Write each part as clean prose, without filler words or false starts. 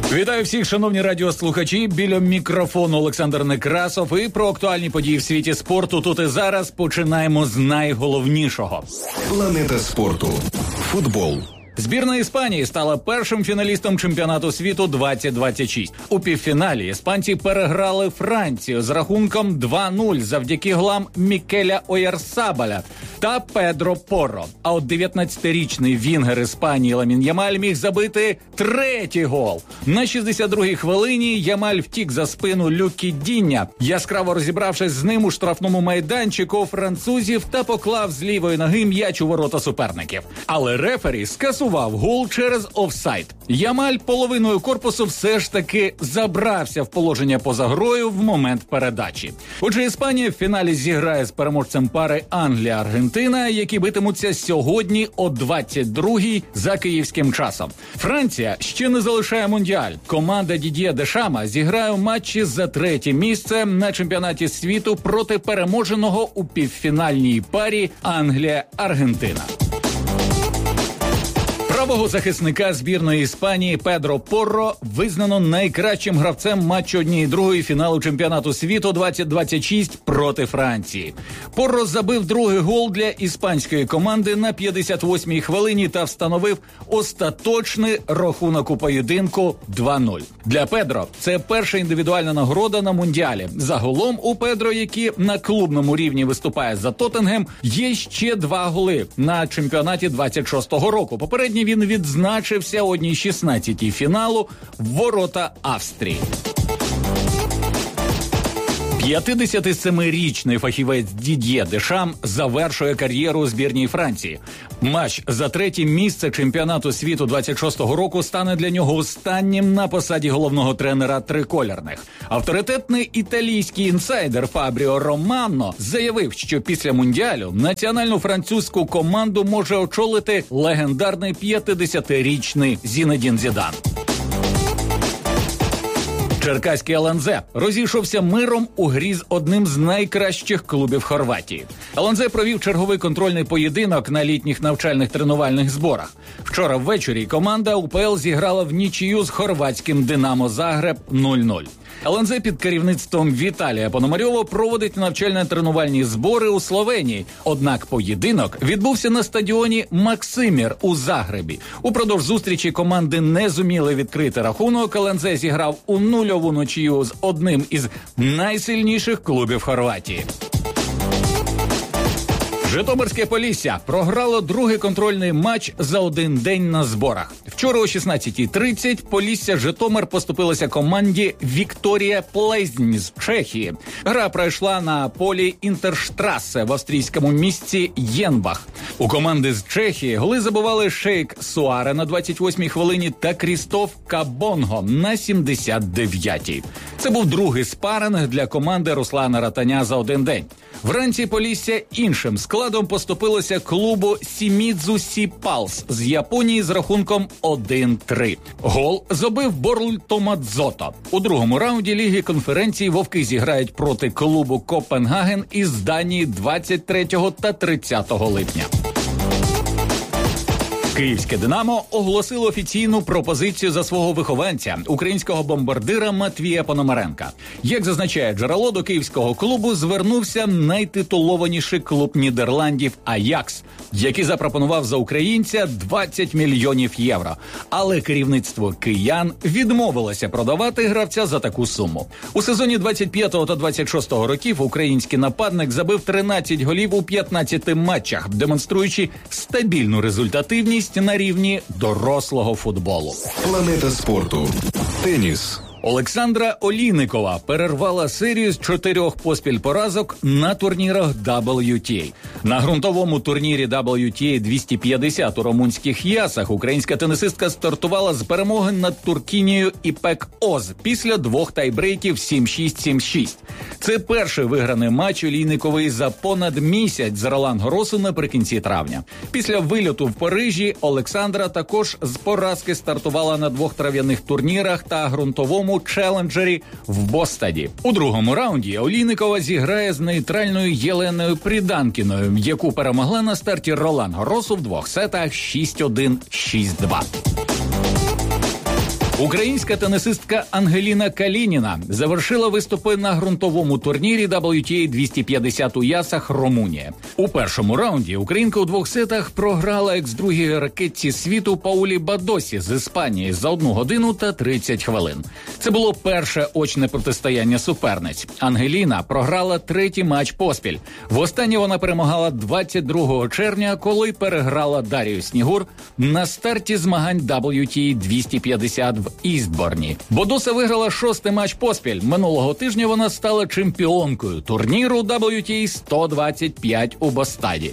Вітаю всіх, шановні радіослухачі. Біля мікрофону Олександр Некрасов. І про актуальні події в світі спорту тут і зараз починаємо з найголовнішого. Планета спорту. Футбол. Збірна Іспанії стала першим фіналістом чемпіонату світу 2026. У півфіналі іспанці переграли Францію з рахунком 2-0 завдяки голам Мікеля Ойярсабаля та Педро Порро. А от 19-річний вінгер Іспанії Ламін Ямаль міг забити третій гол. На 62-й хвилині Ямаль втік за спину Люкі Діння, яскраво розібравшись з ним у штрафному майданчику французів та поклав з лівої ноги м'яч у ворота суперників. Але рефері скасував гол через офсайд. Ямаль половиною корпусу все ж таки забрався в положення поза грою в момент передачі. Отже, Іспанія в фіналі зіграє з переможцем пари Англія-Аргентина, які битимуться сьогодні о 22-й за київським часом. Франція ще не залишає Мундіаль. Команда Дід'є Дешама зіграє у матчі за третє місце на чемпіонаті світу проти переможеного у півфінальній парі Англія-Аргентина. Правого захисника збірної Іспанії Педро Порро визнано найкращим гравцем матчу 1/2 фіналу чемпіонату світу 2026 проти Франції. Порро забив другий гол для іспанської команди на 58-й хвилині та встановив остаточний рахунок у поєдинку 2-0. Для Педро це перша індивідуальна нагорода на Мундіалі. Загалом у Педро, який на клубному рівні виступає за Тоттенгем, є ще 2 голи на чемпіонаті 26-го року. Попередній він відзначився у 1/16 фіналу в ворота Австрії. 57-річний фахівець Дід'є Дешам завершує кар'єру у збірній Франції. Матч за третє місце чемпіонату світу 26-го року стане для нього останнім на посаді головного тренера трикольорних. Авторитетний італійський інсайдер Фабріо Романо заявив, що після Мундіалю національну французьку команду може очолити легендарний 50-річний Зінедін Зідан. Черкаський ЛНЗ розійшовся миром у грі з одним з найкращих клубів Хорватії. ЛНЗ провів черговий контрольний поєдинок на літніх навчальних тренувальних зборах. Вчора ввечері команда УПЛ зіграла в нічию з хорватським Динамо Загреб 0-0. ЛНЗ під керівництвом Віталія Пономарьова проводить навчально-тренувальні збори у Словенії. Однак поєдинок відбувся на стадіоні «Максимір» у Загребі. Упродовж зустрічі команди не зуміли відкрити рахунок. ЛНЗ зіграв у 0-0 нічию з одним із найсильніших клубів Хорватії. Житомирське Полісся програло другий контрольний матч за один день на зборах. Вчора о 16:30 Полісся-Житомир поступилося команді Вікторія Плезнь з Чехії. Гра пройшла на полі Інтерштрасе в австрійському місті Єнбах. У команди з Чехії голи забивали Шейк Суаре на 28-й хвилині та Крістоф Кабонго на 79-й. Це був другий спаринг для команди Руслана Ратаня за один день. Вранці Полісся іншим складом поступилося клубу Сімідзу Сі-Палс з Японії з рахунком 1-3. Гол забив Борль Томадзото. У другому раунді Ліги конференції вовки зіграють проти клубу Копенгаген із Данії 23 та 30 липня. Київське «Динамо» оголосило офіційну пропозицію за свого вихованця, українського бомбардира Матвія Пономаренка. Як зазначає джерело, до київського клубу звернувся найтитулованіший клуб Нідерландів «Аякс», який запропонував за українця 20 мільйонів євро. Але керівництво киян відмовилося продавати гравця за таку суму. У сезоні 25-го та 26-го років український нападник забив 13 голів у 15 матчах, демонструючи стабільну результативність на рівні дорослого футболу. Планета спорту. Теніс. Олександра Олійникова перервала серію з 4 поспіль поразок на турнірах WTA. На ґрунтовому турнірі WTA 250 у румунських Ясах українська тенісистка стартувала з перемоги над Туркінією Іпек Оз після 2 тайбрейків 7-6-7-6. Це перший виграний матч Олійникової за понад місяць з Ролан-Гарросу наприкінці травня. Після вильоту в Парижі Олександра також з поразки стартувала на 2 трав'яних турнірах та ґрунтовому челенджері в Бостоні. У другому раунді Олійникова зіграє з нейтральною Єленою Пріданкіною, яку перемогла на старті Ролан-Гарросу в 2 сетах 6-1, 6-2. Українська тенісистка Ангеліна Калініна завершила виступи на ґрунтовому турнірі WTA 250 у Ясах, Румунія. У першому раунді українка у 2 сетах програла екс-другій ракетці світу Паулі Бадосі з Іспанії за 1 годину та 30 хвилин. Це було перше очне протистояння суперниць. Ангеліна програла 3-й матч поспіль. Востаннє вона перемагала 22 червня, коли переграла Дарію Снігур на старті змагань WTA 250 в Істборні. Бадоса виграла 6-й матч поспіль. Минулого тижня вона стала чемпіонкою турніру WTA 125 у Бостоні.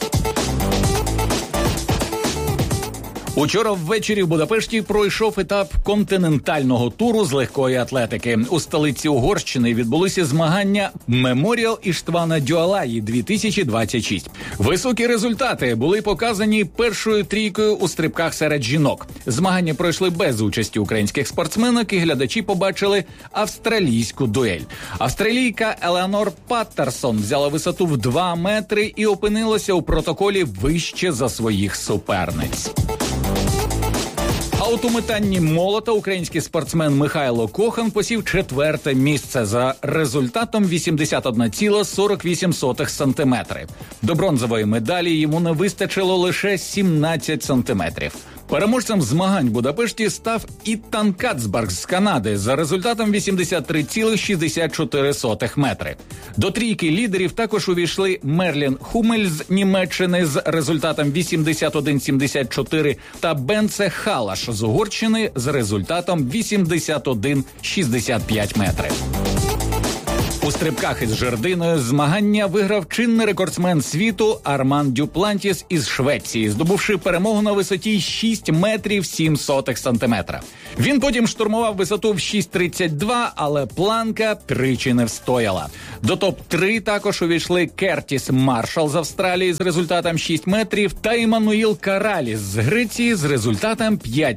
Учора ввечері в Будапешті пройшов етап континентального туру з легкої атлетики. У столиці Угорщини відбулися змагання «Меморіал Іштвана Дюалаї 2026». Високі результати були показані першою трійкою у стрибках серед жінок. Змагання пройшли без участі українських спортсменок і глядачі побачили австралійську дуель. Австралійка Елеонор Паттерсон взяла висоту в 2 метри і опинилася у протоколі вище за своїх суперниць. А от у метанні молота український спортсмен Михайло Кохан посів 4-те місце за результатом 81,48 сантиметри. До бронзової медалі йому не вистачило лише 17 сантиметрів. Переможцем змагань в Будапешті став Іттан Кацберг з Канади за результатом 83,64 метри. До трійки лідерів також увійшли Мерлін Хумель з Німеччини з результатом 81,74 та Бенце Халаш з Угорщини з результатом 81,65 метрів. У стрибках із жердиною змагання виграв чинний рекордсмен світу Арман Дюплантіс із Швеції, здобувши перемогу на висоті 6 метрів 7 сантиметра. Він потім штурмував висоту в 6,32, але планка тричі не встояла. До топ-3 також увійшли Кертіс Маршал з Австралії з результатом 6 метрів та Іммануїл Караліс з Греції з результатом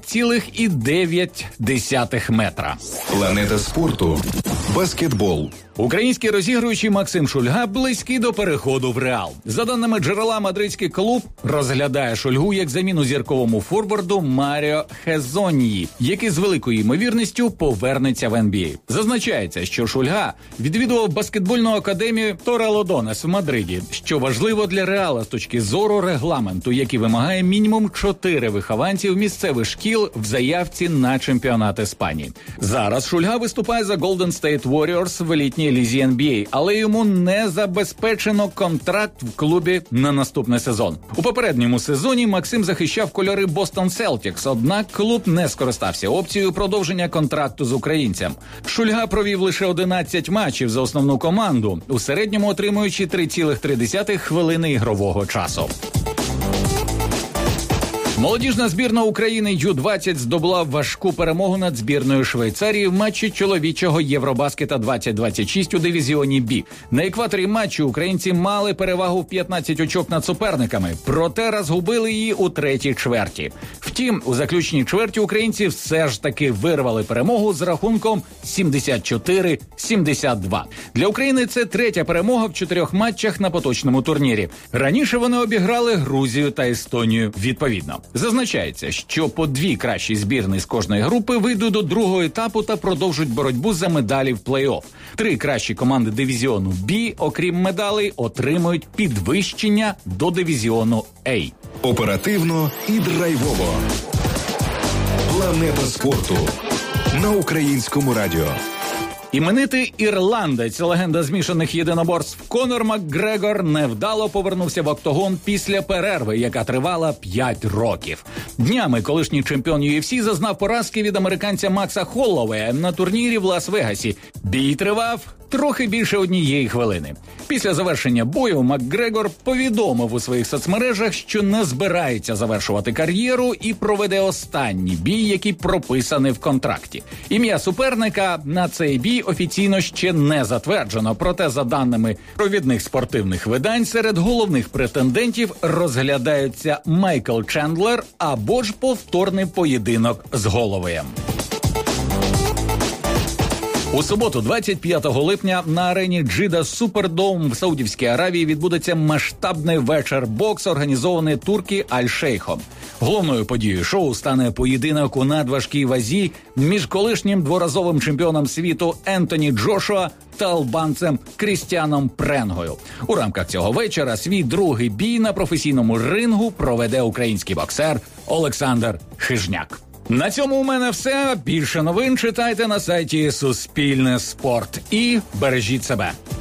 5,9 метра. Планета спорту. Баскетбол. Український розігруючий Максим Шульга близький до переходу в Реал. За даними джерела, мадридський клуб розглядає Шульгу як заміну зірковому форварду Маріо Хезоньї, який з великою ймовірністю повернеться в NBA. Зазначається, що Шульга відвідував баскетбольну академію Торрелодонес в Мадриді, що важливо для Реала з точки зору регламенту, який вимагає мінімум 4 вихованців місцевих шкіл в заявці на чемпіонат Іспанії. Зараз Шульга виступає за Golden State Warriors в елітній лізі NBA, але йому не забезпечено контракт в клубі на наступний сезон. У попередньому сезоні Максим захищав кольори Boston Celtics, однак клуб не скористався опцією продовження контракту з українцем. Шульга провів лише 11 матчів за основну команду, у середньому отримуючи 3,3 хвилини ігрового часу. Молодіжна збірна України Ю-20 здобула важку перемогу над збірною Швейцарії в матчі чоловічого Євробаскета 2026 у дивізіоні Бі. На екваторі матчу українці мали перевагу в 15 очок над суперниками, проте розгубили її у третій чверті. Втім, у заключній чверті українці все ж таки вирвали перемогу з рахунком 74-72. Для України це третя перемога в 4 матчах на поточному турнірі. Раніше вони обіграли Грузію та Естонію відповідно. Зазначається, що по 2 кращі збірні з кожної групи вийдуть до другого етапу та продовжують боротьбу за медалі в плей-офф. 3 кращі команди дивізіону Бі, окрім медалей, отримують підвищення до дивізіону А. Оперативно і драйвово. Планета спорту на Українському радіо. Іменитий ірландець, легенда змішаних єдиноборств Конор Макгрегор невдало повернувся в октагон після перерви, яка тривала 5 років. Днями колишній чемпіон UFC зазнав поразки від американця Макса Холлоуея на турнірі в Лас-Вегасі. Бій тривав трохи більше 1 хвилини. Після завершення бою Макгрегор повідомив у своїх соцмережах, що не збирається завершувати кар'єру і проведе останній бій, який прописаний в контракті. Ім'я суперника на цей бій офіційно ще не затверджено, проте за даними провідних спортивних видань серед головних претендентів розглядаються Майкл Чендлер або ж повторний поєдинок з Голлоуеєм. У суботу, 25 липня, на арені Джида Супердоум в Саудівській Аравії відбудеться масштабний вечір боксу, організований турки Аль-Шейхом. Головною подією шоу стане поєдинок у надважкій вазі між колишнім дворазовим чемпіоном світу Ентоні Джошуа та албанцем Крістіаном Пренгою. У рамках цього вечора свій другий бій на професійному рингу проведе український боксер Олександр Хижняк. На цьому у мене все. Більше новин читайте на сайті Суспільне Спорт. І бережіть себе.